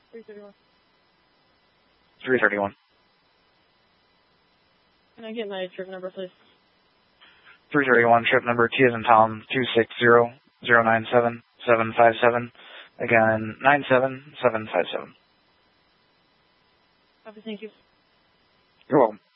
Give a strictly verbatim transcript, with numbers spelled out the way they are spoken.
three thirty-one. three thirty-one. Can I get my trip number, please? three thirty-one, trip number T as in Tom, two six zero, zero nine seven, seven five seven. Again, nine seven seven five seven. Copy, thank you. You're welcome.